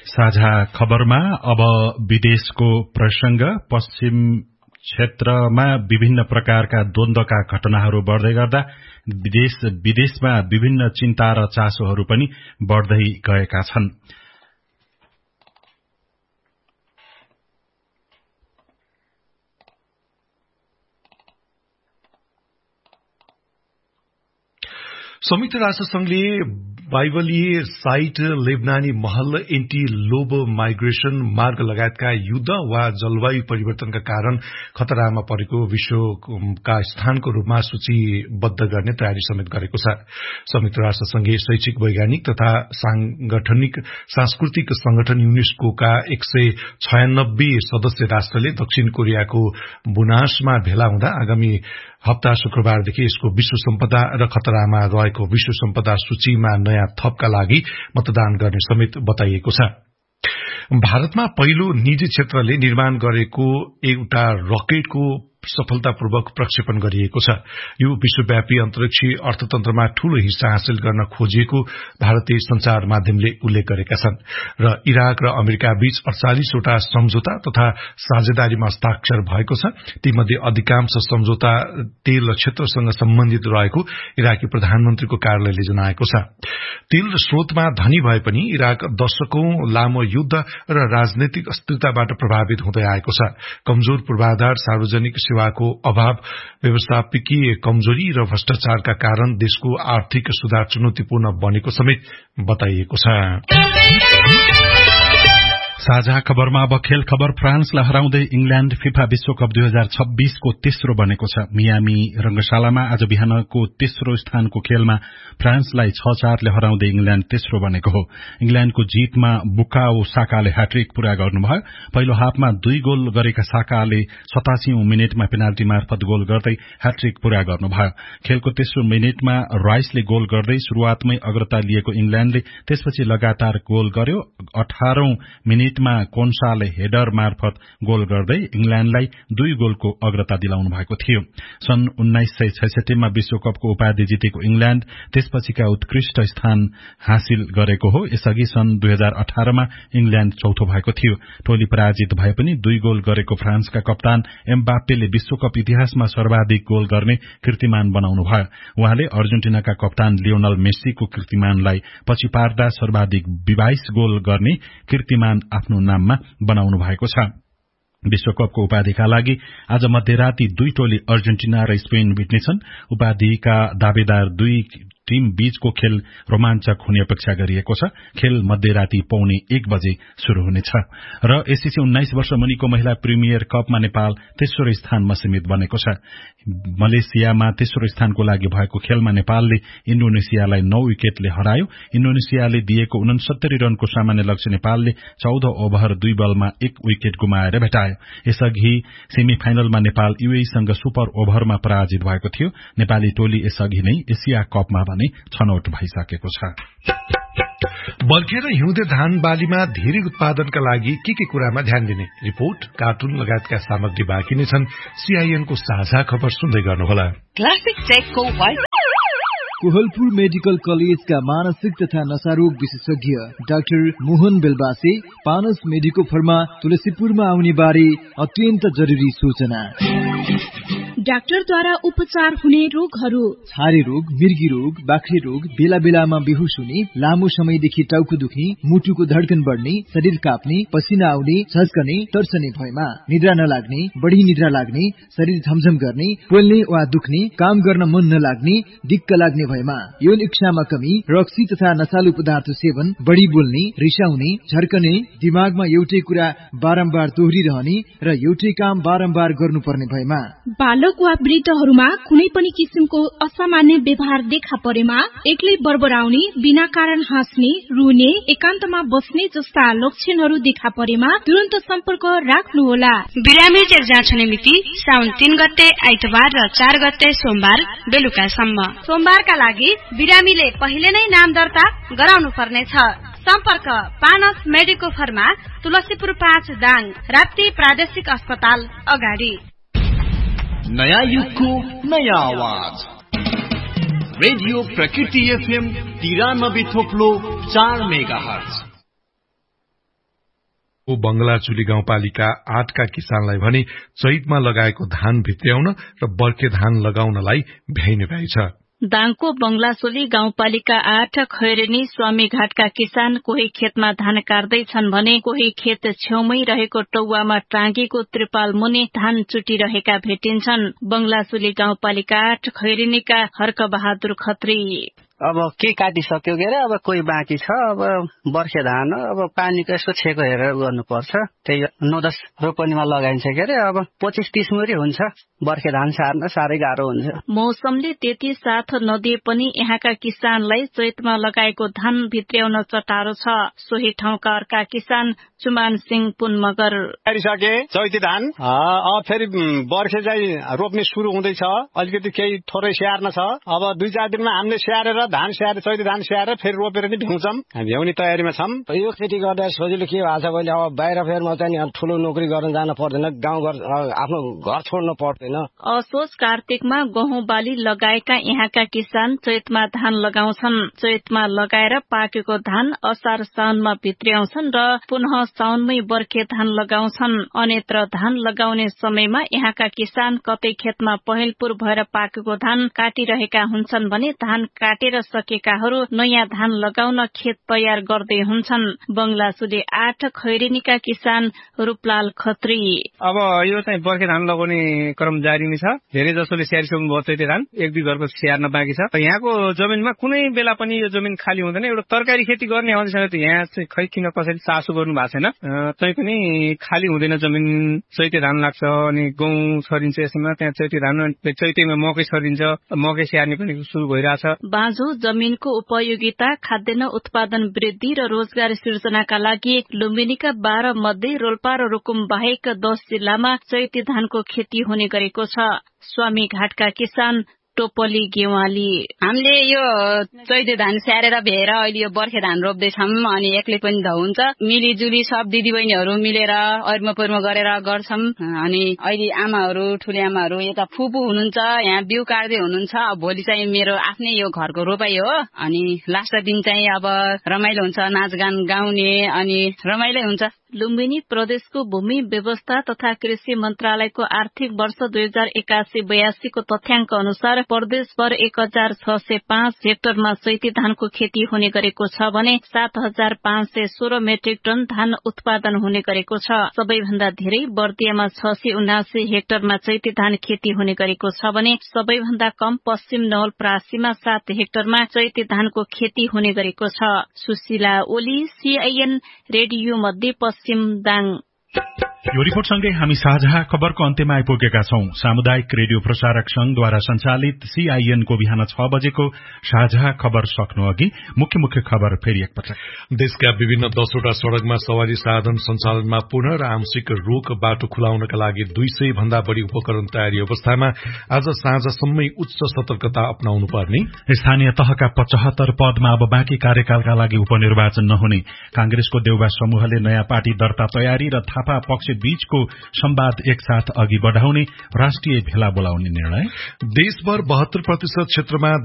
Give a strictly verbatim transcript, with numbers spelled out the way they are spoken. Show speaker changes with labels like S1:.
S1: साझा खबरमा अब विदेशको प्रसंग। पश्चिम क्षेत्रमा विभिन्न प्रकारका द्वन्द्वका घटनाहरू बढ्दै गर्दा विदेश विदेशमा विभिन्न चिन्ता र चासोहरू पनि बढ्दै गएका छन्।
S2: संयुक्त राष्ट्र संघले बाइबलीय साइट, लेबनानी महल, एन्टी लोब माइग्रेशन मार्ग लगायतका युद्ध वा जलवायु परिवर्तनका कारण खतरामा परेको विश्वका स्थानको रूपमा सूचीबद्ध गर्ने तयारी समेत गरेको छ। संयुक्त राष्ट्र संघीय शैक्षिक, वैज्ञानिक तथा सांगठनिक सांस्कृतिक संगठन युनेस्कोका एक सय छयानब्बे सदस्य राष्ट्रले दक्षिण कोरियाको बुनासमा भेला हुँदा आगामी हप्ता शुक्रबारदेखि यसको विश्व सम्पदा र खतरामा रहेको विश्व सम्पदा सूचीमा नयाँ थपका लागि मतदान गर्ने समेत बताइएको छ। भारतमा पहिलो निजी क्षेत्रले निर्माण गरेको एउटा रकेटको सफलतापूर्वक प्रक्षेपण गरिएको छ। यो विश्वव्यापी अन्तरिक्षीय अर्थतन्त्रमा ठूलो हिस्सा हासिल गर्न खोजिएको भारतीय संचार माध्यमले उल्लेख गरेका छन् र इराक र अमेरिका बीच अड़चालीसवटा सम्झौता तथा साझेदारीमा हस्ताक्षर भएको छ। तीमध्ये अधिकांश सम्झौता तेल क्षेत्रसँग सम्बन्धित रहेको इराकी प्रधानमन्त्रीको कार्यालयले जनाएको छ। तेल स्रोतमा धनी भए पनि इराक दशकौं लामो युद्ध र राजनैतिक अस्थिरताबाट प्रभावित हुँदै आएको छ। कमजोर पूर्वाधार, सार्वजनिक सेवाको अभाव, व्यवस्थापकीय कमजोरी र भ्रष्टाचारका कारण देशको आर्थिक सुधार चुनौतीपूर्ण बनेको समेत बताइएको छ।
S1: साझा खबरमा अब खेल खबर। फ्रान्सलाई हराउँदै इंग्ल्याण्ड फिफा विश्वकप दुई हजार छब्बीस को तेस्रो बनेको छ। मियामी रंगशालामा आज बिहानको तेस्रो स्थानको खेलमा फ्रान्सलाई छ चारले हराउँदै इंग्ल्याण्ड तेस्रो बनेको हो। इंग्ल्याण्डको जीतमा बुकाओ साकाले ह्याट्रिक पूरा गर्नुभयो। पहिलो हाफमा दुई गोल गरेका साकाले सतासीौं मिनेटमा पेनाल्टी मार्फत गोल गर्दै ह्याट्रिक पूरा गर्नुभयो। खेलको तेस्रो मिनेटमा राइसले गोल गर्दै शुरूआतमै अग्रता लिएको इंग्ल्याण्डले त्यसपछि लगातार गोल गर्यो। अठारौं मिनेट मा कोन्साले हेडर मार्फत गोल गर्दै इंग्ल्याण्डलाई दुई गोलको अग्रता दिलाउनु भएको थियो। सन् उन्नाइस सय छैसठीमा विश्वकपको उपाधि जितेको इंग्ल्याण्ड त्यसपछिका उत्कृष्ट स्थान हासिल गरेको हो। यसअघि सन् दुई हजार अठारमा इंग्ल्याण्ड चौथो भएको थियो। टोली पराजित भए पनि दुई गोल गरेको फ्रान्सका कप्तान एम्बाप्पेले विश्वकप इतिहासमा सर्वाधिक गोल गर्ने कीर्तिमान बनाउनु भयो। उहाँले अर्जेन्टिनाका कप्तान लियोनल मेस्सीको कीर्तिमानलाई पछि पार्दा सर्वाधिक बाइस गोल गर्ने कीर्तिमान आफ्नो नाममा बनाउनु भएको छ। विश्वकपको उपाधिका लागि आज मध्यराती दुई टोली अर्जेन्टिना र स्पेन भिड्नेछन्। उपाधिका दावेदार दुई टीम बीचको खेल रोमाञ्चक हुने अपेक्षा गरिएको छ। खेल मध्यराती पौने एक बजे शुरू हुनेछ। र एससीसी उन्नाइस वर्ष मुनिको महिला प्रिमियर कपमा नेपाल तेस्रो स्थानमा सीमित बनेको छ। मलेसियामा तेस्रो स्थानको लागि भएको खेलमा नेपालले इन्डोनेसियालाई नौ विकेटले हरायो। इन्डोनेसियाले दिएको उनसत्तरी रनको सामान्य लक्ष्य नेपालले चौध ओभर दुई बलमा एक विकेट गुमाएर भेटायो। यसअघि सेमी फाइनलमा नेपाल युएईसँग सुपर ओभरमा पराजित भएको थियो। नेपाली टोली यसअघि नै एसिया कपमा भने छनौट भइसकेको छ।
S2: बर्खेर हिउँदे धान बालीमा धेरै उत्पादनका लागि के के कुरामा ध्यान दिने? रिपोर्ट, कार्टुन लगायतका सामग्री बाँकी नै छन्। सीआईएनको साझा खबर सुन्दै गर्नुहोला।
S3: क्लासिक टेकको
S4: कोहलपुर मेडिकल कलेजका मानसिक तथा नशारोग विशेषज्ञ doctor Mohan Belbase पानस medico pharma तुलसीपुरमा आउने बारे अत्यन्त जरुरी सूचना।
S5: डाक्टरद्वारा उपचार हुने रोगहरू:
S4: छारे रोग, मिर्गी रोग, बाख्रे रोग, बेला बेलामा बेहुस हुने, लामो समयदेखि टाउको दुख्ने, मुटुको धड्कन बढ्ने, शरीर काप्ने, पसिना आउने, झस्कने, तर्सने भएमा, निद्रा नलाग्ने, बढी निद्रा लाग्ने, शरीर झमझम गर्ने, पोल्ने वा दुख्ने, काम गर्न मन नलाग्ने, दिक्क लाग्ने भएमा, यौन इच्छामा कमी, रक्सी तथा नशालु पदार्थ सेवन, बढी बोल्ने, रिसाउने, झर्कने, दिमागमा एउटै कुरा बारम्बार दोहोरिरहने र एउटै काम बारम्बार गर्नुपर्ने भएमा,
S5: बालक वा वृद्धहरूमा कुनै पनि किसिमको असामान्य व्यवहार देखा परेमा, एक्लै बरबराउने, बिना कारण हाँस्ने, रुने, एकान्तमा बस्ने जस्ता लक्षणहरू देखा परेमा तुरन्त सम्पर्क राख्नुहोला।
S3: बिरामी चेक जाँच्ने मिति साउन तीन गते आइतबार र चार गते सोमबार बेलुकासम्म।
S6: सोमबारका लागि बिरामीले पहिले नै नाम दर्ता गराउनु पर्नेछ। सम्पर्क पानस मेडिको फर्मा, तुलसीपुर पाँच दाङ, राप्ती प्रादेशिक अस्पताल अगाडि।
S7: नयाँ युगको नयाँ आवाज रेडियो प्रकृति एफएम तिरानब्बे थोप्लो चार मेगा हर्ज।
S2: बंगलाचुली गाउँपालिका आठका किसानलाई भने चैतमा लगाएको धान भित्र्याउन र बर्खे धान लगाउनलाई भ्याइने भएछ।
S8: दाङको बंगलाचोली गाउँपालिका आठ खैरेनी स्वामीघाटका किसान कोही खेतमा धान काट्दैछन् भने कोही खेत छेउमै रहेको टौवामा टाँगेको त्रिपाल मुनि धान चुटिरहेका भेटिन्छन्। बंगलाचोली गाउँपालिका आठ खैरेनीका हर्क बहादुर खत्री
S9: अब के काटिसक्यो के अरे अब कोही बाँकी छ। अब वर्षे धान अब पानीको यसो छेको हेरेर गर्नुपर्छ। त्यही नौ दस रोपनीमा लगाइन्छ के अरे अब पच्चिस तीस मुरी हुन्छ। वर्षे धान सार्न साह्रै गाह्रो हुन्छ।
S8: मौसमले त्यति साथ नदिए पनि यहाँका किसानलाई चैतमा लगाएको धान भित्र्याउन चटारो छ। सोही ठाउँका अर्का किसान चुमान सिंह पुन मगर
S10: सके चैती धान अब फेरि वर्षे चाहिँ रोप्ने सुरु हुँदैछ। अलिकति केही थोरै स्याहार्न छ। अब दुई चार दिनमा हामीले स्याहारेर धान स्याहार चैती धान स्याहारेर फेरि रोपेर नि भ्याउँछौँ। भ्याउने तयारीमा छौँ।
S11: यो खेती गर्दा सजिलो के भएको छ भने अब बाहिर फेरमा चाहिँ ठुलो नोकरी गर्न जान पर्दैन। गाउँघर आफ्नो घर छोड्न पर्दैन।
S8: असोज कार्तिकमा गहुँ बाली लगाएका यहाँका किसान चैतमा धान लगाउँछन्। चैतमा लगाएर पाकेको धान असार साउनमा भित्र्याउँछन् र पुनः साउनमै बर्खे धान लगाउँछन्। अन्यत्र धान लगाउने समयमा यहाँका किसान कतै खेतमा पहेलपुर भएर पाकेको धान काटिरहेका हुन्छन् भने धान काटेर सकेकाहरू नयाँ धान लगाउन खेत तयार गर्दै हुन्छन्। बंगलाचुली आठ खैरेनीका किसान रूपलाल खत्री
S10: अब यो चाहिँ बर्खे धान लगाउने क्रम जारी नै छ। धेरै जसोले स्याहारिसक्नु भयो चैते धान। एक दुई घरको स्याहार्न बाँकी छ। यहाँको जमिनमा कुनै बेला पनि यो जमिन खाली हुँदैन। एउटा तरकारी खेती गर्ने आउँदैछ त यहाँ चाहिँ खै किन कसरी चासो गर्नु भएको छैन। तै पनि खाली हुँदैन जमिन। चैते धान लाग्छ अनि गहुँ छरिन्छ। यसमा त्यहाँ चैते धान चैतेमा मकै छरिन्छ। मकै स्याहार्ने पनि सुरु भइरहेछ।
S8: बाँझो जमिनको उपयोगिता खाद्यान्न उत्पादन वृद्धि र रोजगार सृजनाका लागि लुम्बिनीका बाह्र मध्ये रोल्पा र रुकुम बाहेक दस जिल्लामा चैते धानको खेती हुने गरेको छ। स्वामी घाटका किसान टोपली गेवाली
S12: हामीले यो चैते धान स्याहारेर भएर अहिले यो बर्खे धान रोप्दैछौँ। अनि एक्लै पनि ध हुन्छ। मिलिजुली सब दिदीबहिनीहरू मिलेर अर्म पर्म गरेर गर्छौँ। अनि अहिले आमाहरू ठुले आमाहरू यता फुपू हुनुहुन्छ। यहाँ बिउ काट्दै हुनुहुन्छ। भोलि चाहिँ मेरो आफ्नै यो घरको रोपाई हो। अनि लास्ट दिन चाहिँ अब रमाइलो हुन्छ। नाचगान गाउने अनि रमाइलो हुन्छ।
S8: लुम्बिनी प्रदेशको भूमि व्यवस्था तथा कृषि मन्त्रालयको आर्थिक वर्ष दुई हजार एकासी बयासीको तथ्याङ्क अनुसार प्रदेशभर एक हजार छ सय पाँच हेक्टरमा चैती धानको खेती हुने गरेको छ भने सात हजार पाँच सय सोह्र मेट्रिक टन धान उत्पादन हुने गरेको छ। सबैभन्दा धेरै बर्दियामा छ सय उनासी हेक्टरमा चैती धान खेती हुने गरेको छ भने सबैभन्दा कम पश्चिम नवलपरासीमा सात हेक्टरमा चैती धानको खेती हुने गरेको छ। सुशीला ओली, सीआईएन रेडियो मध्य पश्चिम दाङ।
S1: यो रिपोर्टसँगै हामी साझा खबरको अन्त्यमा आइपुगेका छौं। सामुदायिक रेडियो प्रसारक संघद्वारा सञ्चालित सीआईएन को बिहान छ बजेको साझा खबर सक्नु अघि मुख्य मुख्य खबर फेरि एकपटक।
S2: देशका विभिन्न दसवटा सड़कमा सवारी साधन सञ्चालनमा पुनः र आंशिक रोक बाटो खुलाउनका लागि दुई सय भन्दा बढ़ी उपकरण तयारी अवस्थामा आज साँझसम्मै उच्च सतर्कता अपनाउनु पर्ने।
S1: स्थानीय तहका पचहत्तर पदमा अब बाँकी कार्यकालका लागि उपनिर्वाचन नहुने। कांग्रेसको देउबा समूहले नयाँ पार्टी दर्ता तयारी र थापा पक्ष बीचको संवाद एकसाथ अघि बढ़ाउने राष्ट्रिय भेला बोलाउने निर्णय।
S2: देशभर बहत्तर प्रतिशत क्षेत्रमा